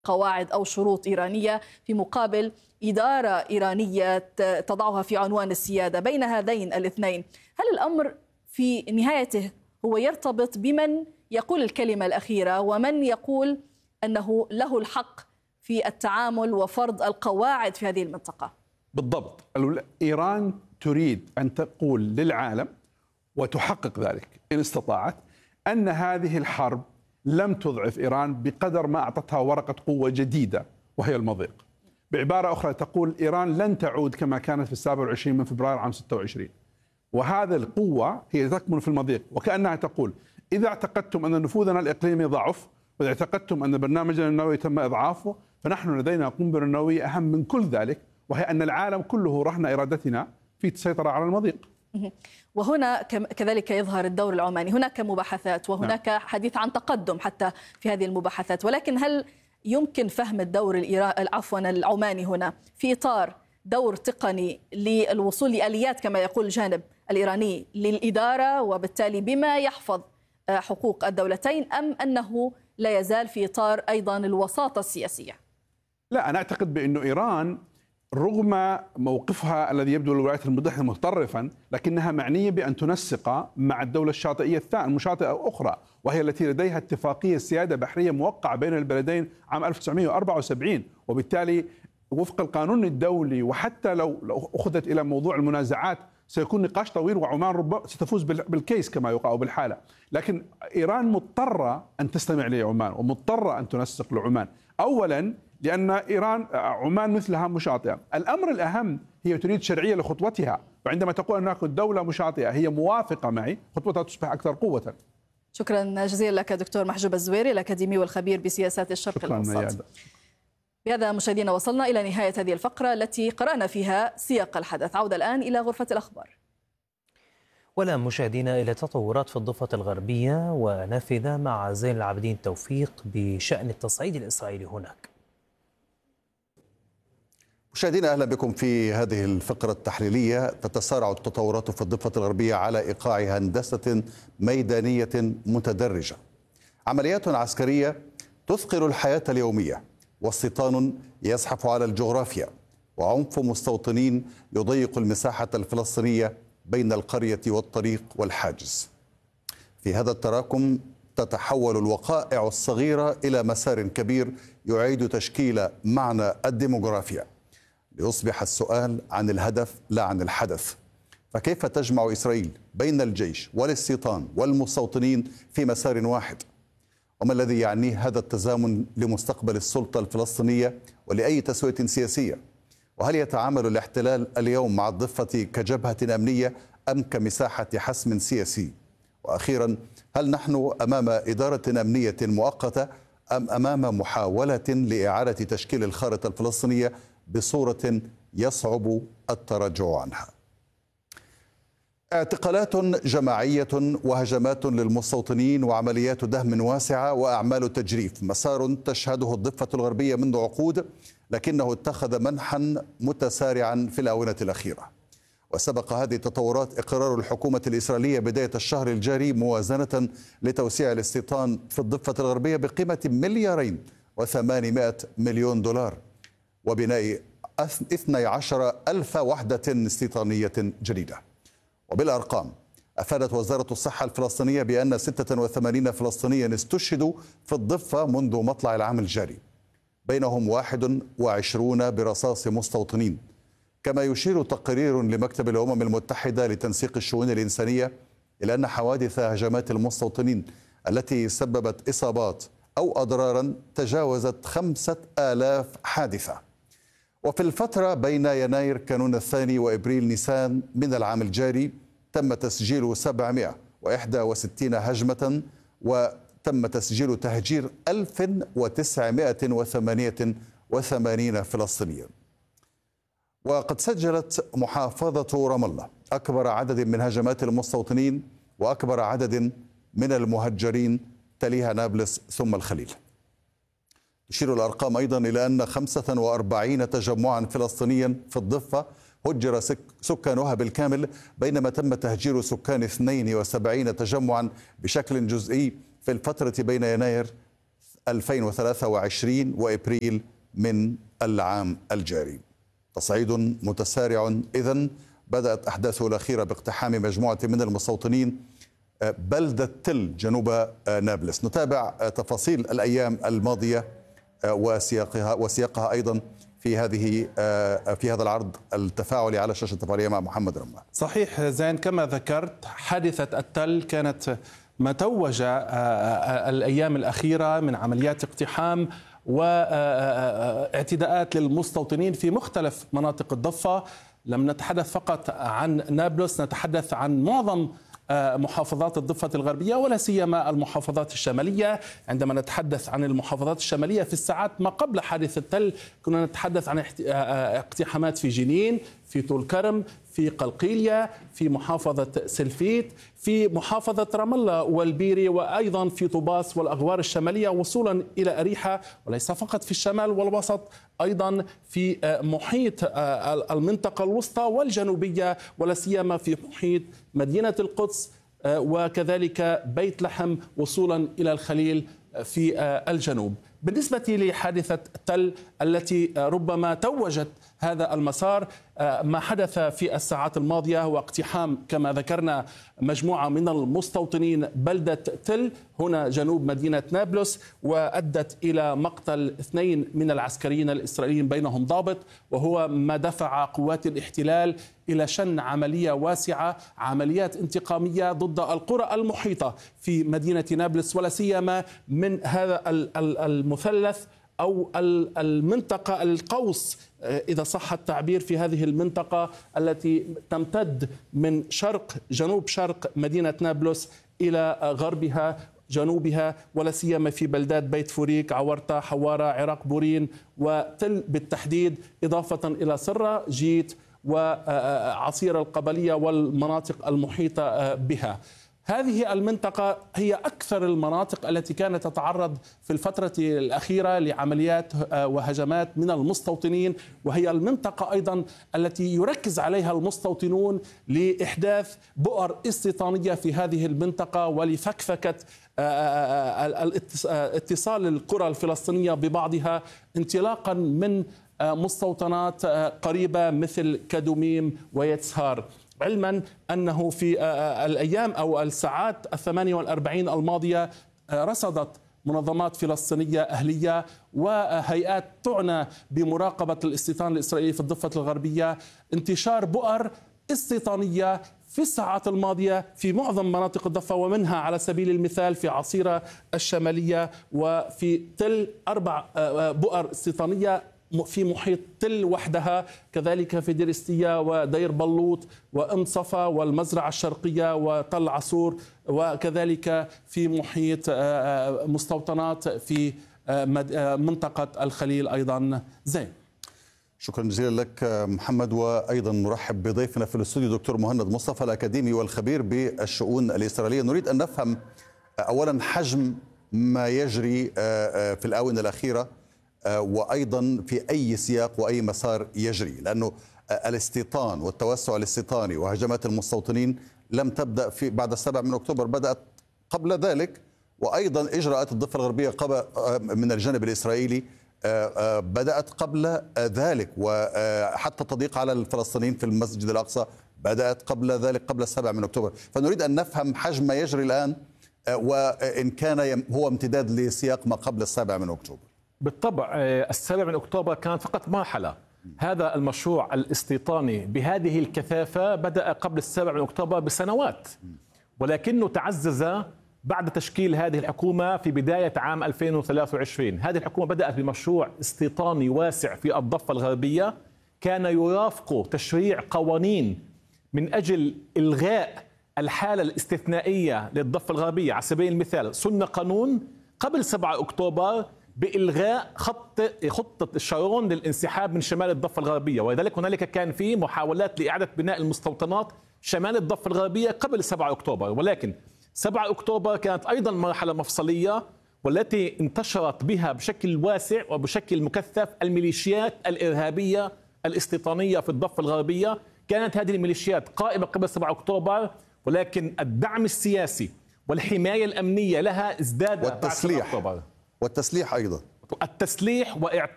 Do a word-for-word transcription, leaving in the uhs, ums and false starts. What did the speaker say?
قواعد أو شروط إيرانية في مقابل إدارة إيرانية تضعها في عنوان السيادة بين هذين الاثنين. هل الأمر في نهايته هو يرتبط بمن يقول الكلمة الأخيرة ومن يقول أنه له الحق في التعامل وفرض القواعد في هذه المنطقة؟ بالضبط. إيران تريد أن تقول للعالم وتحقق ذلك إن استطاعت أن هذه الحرب لم تضعف إيران بقدر ما أعطتها ورقة قوة جديدة وهي المضيق. بعبارة أخرى تقول إيران لن تعود كما كانت في السابع والعشرين من فبراير عام ستة وعشرين، وهذا القوة هي تكمن في المضيق. وكأنها تقول إذا اعتقدتم أن نفوذنا الإقليمي ضعف وإذا اعتقدتم أن برنامجنا النووي تم إضعافه فنحن لدينا قنبلة نووية أهم من كل ذلك، وهي أن العالم كله رهن إرادتنا في السيطرة على المضيق. وهنا كذلك يظهر الدور العماني. هناك مباحثات وهناك نعم. حديث عن تقدم حتى في هذه المباحثات، ولكن هل يمكن فهم الدور الإيراني عفوا العماني هنا في إطار دور تقني للوصول لآليات كما يقول الجانب الإيراني للإدارة وبالتالي بما يحفظ حقوق الدولتين، أم أنه لا يزال في إطار أيضا الوساطة السياسية؟ لا، أنا أعتقد بأنه إيران رغم موقفها الذي يبدو للولايات المتحدة متطرفا لكنها معنية بأن تنسق مع الدولة الشاطئية الثانية المشاطئة الأخرى، وهي التي لديها اتفاقية سيادة بحرية موقعة بين البلدين عام ألف وتسعمئة وأربعة وسبعين، وبالتالي وفق القانون الدولي وحتى لو لو أخذت إلى موضوع المنازعات سيكون نقاش طويل وعمان ربما ستفوز بالكيس كما يقال بالحالة. لكن إيران مضطرة أن تستمع لعمان ومضطرة أن تنسق لعمان، أولا لأن إيران عمان مثلها مشاطئة. الأمر الأهم هي تريد شرعية لخطوتها، وعندما تقول هناك دولة مشاطئة هي موافقة معي خطوتها تصبح أكثر قوة. شكرا جزيلا لك دكتور محجوب الزويري الأكاديمي والخبير بسياسات الشرق الأوسط. بهذا مشاهدينا وصلنا إلى نهاية هذه الفقرة التي قرأنا فيها سياق الحدث. عودة الآن إلى غرفة الأخبار. والآن مشاهدينا إلى تطورات في الضفة الغربية ونافذة مع زين العابدين توفيق بشأن التصعيد الإسرائيلي هناك. مشاهدينا أهلا بكم في هذه الفقرة التحليلية. تتسارع التطورات في الضفة الغربية على إيقاع هندسة ميدانية متدرجة، عمليات عسكرية تثقل الحياة اليومية، واستيطان يزحف على الجغرافيا، وعنف مستوطنين يضيق المساحة الفلسطينية بين القرية والطريق والحاجز. في هذا التراكم تتحول الوقائع الصغيرة إلى مسار كبير يعيد تشكيل معنى الديموغرافيا، ليصبح السؤال عن الهدف لا عن الحدث. فكيف تجمع إسرائيل بين الجيش والاستيطان والمستوطنين في مسار واحد؟ وما الذي يعنيه هذا التزامن لمستقبل السلطة الفلسطينية ولأي تسوية سياسية؟ وهل يتعامل الاحتلال اليوم مع الضفة كجبهة أمنية أم كمساحة حسم سياسي؟ وأخيرا، هل نحن أمام إدارة أمنية مؤقتة أم أمام محاولة لإعادة تشكيل الخارطة الفلسطينية بصورة يصعب التراجع عنها؟ اعتقالات جماعية وهجمات للمستوطنين وعمليات دهم واسعة وأعمال تجريف، مسار تشهده الضفة الغربية منذ عقود، لكنه اتخذ منحا متسارعا في الآونة الأخيرة. وسبق هذه التطورات إقرار الحكومة الإسرائيلية بداية الشهر الجاري موازنة لتوسيع الاستيطان في الضفة الغربية بقيمة مليارين وثمانمائة مليون دولار، وبناء اثنتي عشرة ألف وحدة استيطانية جديدة. وبالأرقام، أفادت وزارة الصحة الفلسطينية بأن ستة وثمانين فلسطينيا استشهدوا في الضفة منذ مطلع العام الجاري، بينهم واحد وعشرون برصاص مستوطنين. كما يشير تقرير لمكتب الأمم المتحدة لتنسيق الشؤون الإنسانية إلى أن حوادث هجمات المستوطنين التي سببت إصابات أو أضرارا تجاوزت خمسة آلاف حادثة. وفي الفترة بين يناير كانون الثاني وإبريل نيسان من العام الجاري تم تسجيل سبعمائة وواحد وستين هجمة، وتم تسجيل تهجير ألف وتسعمائة وثمانية وثمانين فلسطينيا. وقد سجلت محافظة رام الله أكبر عدد من هجمات المستوطنين وأكبر عدد من المهجرين، تليها نابلس ثم الخليل. تشير الأرقام أيضا إلى أن خمسة وأربعين تجمعا فلسطينيا في الضفة هجر سكانها بالكامل، بينما تم تهجير سكان اثنين وسبعين تجمعا بشكل جزئي في الفترة بين يناير ألفين وثلاثة وعشرين وإبريل من العام الجاري. تصعيد متسارع إذن بدأت أحداثه الأخيرة باقتحام مجموعة من المستوطنين بلدة تل جنوب نابلس. نتابع تفاصيل الأيام الماضية وسياقها وسياقها أيضا في هذه في هذا العرض التفاعلي على شاشة التفاعلية مع محمد رماه. صحيح زين، كما ذكرت حادثة التل كانت ما توج الأيام الأخيرة من عمليات اقتحام واعتداءات للمستوطنين في مختلف مناطق الضفة. لم نتحدث فقط عن نابلس، نتحدث عن معظم محافظات الضفة الغربية ولا سيما المحافظات الشمالية. عندما نتحدث عن المحافظات الشمالية في الساعات ما قبل حادث التل كنا نتحدث عن اقتحامات في جنين، في طول كرم، في قلقيلية، في محافظة سلفيت، في محافظة رام الله والبيري، وأيضا في طوباس والأغوار الشمالية وصولا إلى أريحة، وليس فقط في الشمال والوسط، أيضا في محيط المنطقة الوسطى والجنوبية ولا سيما في محيط مدينة القدس وكذلك بيت لحم وصولا إلى الخليل في الجنوب. بالنسبة لحادثة تل التي ربما توجت هذا المسار، ما حدث في الساعات الماضية هو اقتحام كما ذكرنا مجموعة من المستوطنين بلدة تل هنا جنوب مدينة نابلس، وأدت إلى مقتل اثنين من العسكريين الإسرائيليين بينهم ضابط، وهو ما دفع قوات الاحتلال إلى شن عملية واسعة، عمليات انتقامية ضد القرى المحيطة في مدينة نابلس ولا سيما من هذا المثلث أو المنطقة القوس إذا صح التعبير في هذه المنطقة التي تمتد من شرق جنوب شرق مدينة نابلس إلى غربها جنوبها ولا سيما في بلدات بيت فوريك، عورتا، حوارة، عراق بورين وتل بالتحديد، إضافة إلى سرة جيت وعصير القبلية والمناطق المحيطة بها. هذه المنطقة هي أكثر المناطق التي كانت تتعرض في الفترة الأخيرة لعمليات وهجمات من المستوطنين، وهي المنطقة أيضا التي يركز عليها المستوطنون لإحداث بؤر استيطانية في هذه المنطقة ولفكفكة اتصال القرى الفلسطينية ببعضها انطلاقا من مستوطنات قريبة مثل كدوميم ويتسهار، علما أنه في الأيام أو الساعات الثمانية والأربعين الماضية رصدت منظمات فلسطينية أهلية وهيئات تعنى بمراقبة الاستيطان الإسرائيلي في الضفة الغربية انتشار بؤر استيطانية في الساعات الماضية في معظم مناطق الضفة، ومنها على سبيل المثال في عصيرة الشمالية وفي تل أربع بؤر استيطانية في محيط تل وحدها، كذلك في دير استيا ودير بلوط وأم صفا والمزرعة الشرقية وطل عصور، وكذلك في محيط مستوطنات في منطقة الخليل أيضا. زين، شكرا جزيلا لك محمد، وأيضا نرحب بضيفنا في الاستوديو دكتور مهند مصطفى الأكاديمي والخبير بالشؤون الإسرائيلية. نريد أن نفهم أولا حجم ما يجري في الآونة الأخيرة وأيضا في أي سياق وأي مسار يجري، لأنه الاستيطان والتوسع الاستيطاني وهجمات المستوطنين لم تبدأ في بعد السابع من أكتوبر، بدأت قبل ذلك، وأيضا إجراءات الضفة الغربية قبل من الجانب الإسرائيلي بدأت قبل ذلك، وحتى التضييق على الفلسطينيين في المسجد الأقصى بدأت قبل ذلك قبل السابع من أكتوبر. فنريد أن نفهم حجم ما يجري الآن وإن كان هو امتداد لسياق ما قبل السابع من أكتوبر. بالطبع السابع من أكتوبر كانت فقط مرحلة. هذا المشروع الاستيطاني بهذه الكثافة بدأ قبل السابع من أكتوبر بسنوات، ولكنه تعزز بعد تشكيل هذه الحكومة في بداية عام ألفين وثلاثة وعشرين. هذه الحكومة بدأت بمشروع استيطاني واسع في الضفة الغربية، كان يرافقه تشريع قوانين من أجل إلغاء الحالة الاستثنائية للضفة الغربية. على سبيل المثال صنع قانون قبل سبعة أكتوبر بإلغاء خط خطة شارون للانسحاب من شمال الضفة الغربية، ولذلك هنالك كان في محاولات لإعادة بناء المستوطنات شمال الضفة الغربية قبل سبعة أكتوبر. ولكن سبعة أكتوبر كانت أيضا مرحلة مفصلية والتي انتشرت بها بشكل واسع وبشكل مكثف الميليشيات الإرهابية الاستيطانية في الضفة الغربية. كانت هذه الميليشيات قائمة قبل سبعة أكتوبر، ولكن الدعم السياسي والحماية الأمنية لها ازداد والتسليح بعد سبعة أكتوبر. والتسليح أيضا. التسليح وإعطاء